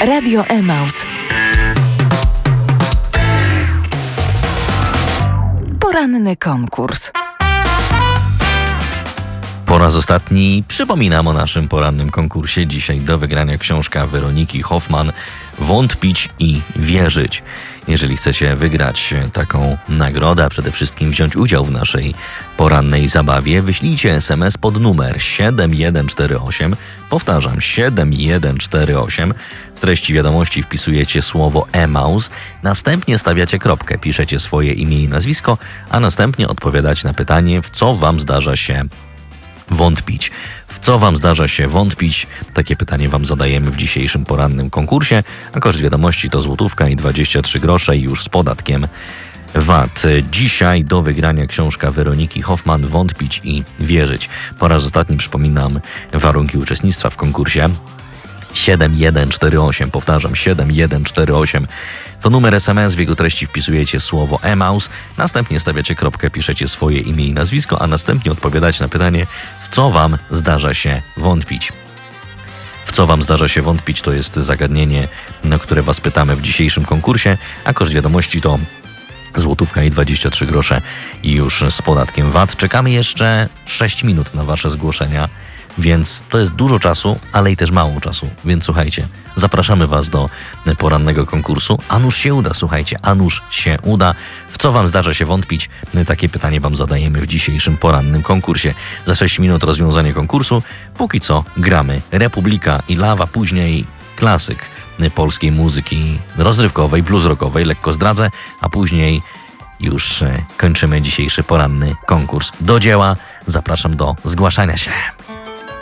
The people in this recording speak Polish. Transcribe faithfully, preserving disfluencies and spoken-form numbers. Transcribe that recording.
Radio Emaus. Poranny konkurs. Po raz ostatni przypominam o naszym porannym konkursie. Dzisiaj do wygrania książka Weroniki Hoffman Wątpić i wierzyć. Jeżeli chcecie wygrać taką nagrodę, a przede wszystkim wziąć udział w naszej porannej zabawie, wyślijcie es em es pod numer siedem jeden cztery osiem. Powtarzam, siedem jeden cztery osiem. W treści wiadomości wpisujecie słowo Emaus, następnie stawiacie kropkę, piszecie swoje imię i nazwisko, a następnie odpowiadać na pytanie, w co wam zdarza się wątpić. W co wam zdarza się wątpić? Takie pytanie wam zadajemy w dzisiejszym porannym konkursie, a koszt wiadomości to złotówka i dwadzieścia trzy grosze już z podatkiem V A T. Dzisiaj do wygrania książka Weroniki Hoffman Wątpić i wierzyć. Po raz ostatni przypominam warunki uczestnictwa w konkursie. siedem jeden cztery osiem, powtarzam, siedem jeden cztery osiem to numer es em es, w jego treści wpisujecie słowo Emaus, następnie stawiacie kropkę, piszecie swoje imię i nazwisko, a następnie odpowiadacie na pytanie, w co wam zdarza się wątpić. W co wam zdarza się wątpić, to jest zagadnienie, na które was pytamy w dzisiejszym konkursie, a koszt wiadomości to złotówka i dwadzieścia trzy grosze już z podatkiem V A T. Czekamy jeszcze sześć minut na wasze zgłoszenia, więc to jest dużo czasu, ale i też mało czasu. Więc słuchajcie, zapraszamy was do porannego konkursu. A nuż się uda, słuchajcie, a nuż się uda. W co wam zdarza się wątpić? Takie pytanie wam zadajemy w dzisiejszym porannym konkursie. Za sześć minut rozwiązanie konkursu. Póki co gramy Republika i Lawa, później klasyk polskiej muzyki rozrywkowej, blues rockowej, lekko zdradzę, a później już kończymy dzisiejszy poranny konkurs. Do dzieła, zapraszam do zgłaszania się.